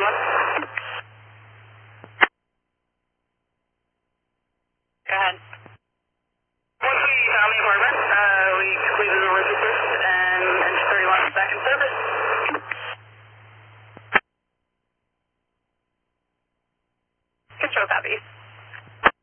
1. Go ahead. 1 Omni Apartment. We completed the emergency first and engine 31 is back in service. Control copies.